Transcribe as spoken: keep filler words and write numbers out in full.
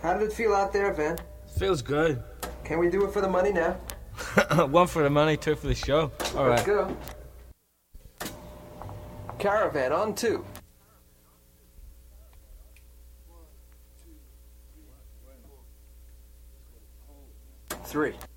How did it feel out there, Van? Feels good. Can we do it for the money now? One for the money, two for the show. All Let's right. go. Caravan on two. Three.